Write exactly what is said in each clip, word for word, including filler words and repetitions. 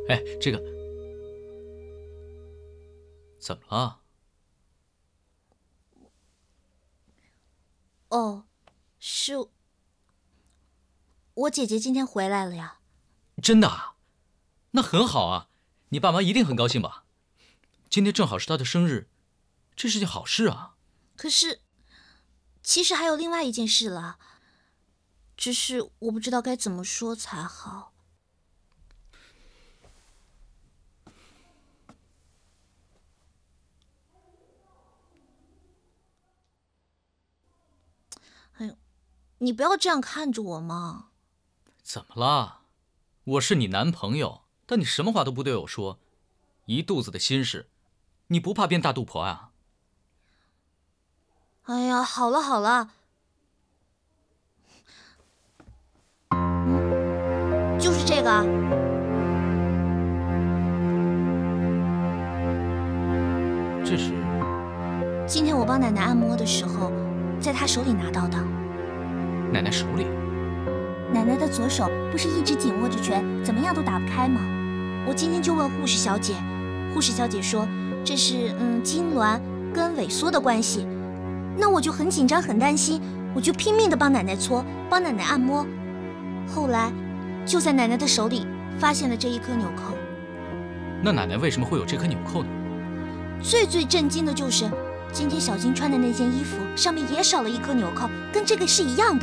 哎，这个怎么了？ 哦，是我姐姐今天回来了呀。 真的啊？那很好啊，你爸妈一定很高兴吧？今天正好是她的生日，这是件好事啊。 可是，其实还有另外一件事了，只是我不知道该怎么说才好。哎呦，你不要这样看着我嘛！ 怎么了？我是你男朋友，但你什么话都不对我说，一肚子的心事，你不怕变大肚婆啊？ 哎呀，好了好了，嗯，就是这个。 这是今天我帮奶奶按摩的时候，在她手里拿到的。 奶奶手里？ 奶奶的左手不是一直紧握着拳，怎么样都打不开吗？我今天就问护士小姐，护士小姐说这是嗯痉挛跟萎缩的关系。那我就很紧张很担心，我就拼命的帮奶奶搓，帮奶奶按摩。后来就在奶奶的手里发现了这一颗纽扣。 那奶奶为什么会有这颗纽扣呢？ 最最震惊的就是今天小金穿的那件衣服上面也少了一颗纽扣，跟这个是一样的。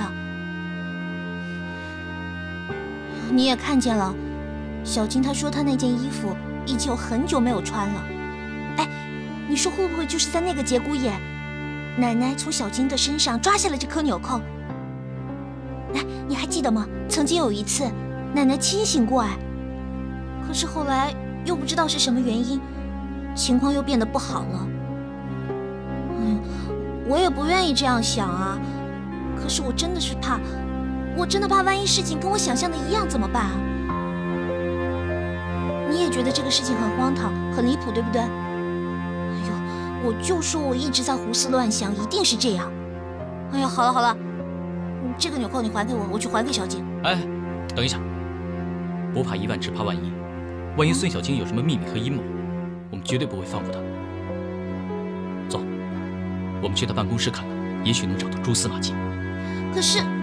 你也看见了，小金她说她那件衣服已经有很久没有穿了。哎，你说会不会就是在那个节骨眼，奶奶从小金的身上抓下了这颗纽扣？哎，你还记得吗？曾经有一次，奶奶清醒过来，可是后来又不知道是什么原因，情况又变得不好了。嗯，我也不愿意这样想啊，可是我真的是怕，我真的怕万一事情跟我想象的一样怎么办啊？你也觉得这个事情很荒唐、很离谱，对不对？哎呦，我就说我一直在胡思乱想，一定是这样。哎呀，好了好了，这个纽扣你还给我，我去还给小金。 哎，等一下，不怕一万只怕万一，万一孙小晶有什么秘密和阴谋，我们绝对不会放过她。走，我们去她办公室看看，也许能找到蛛丝马迹。 可是。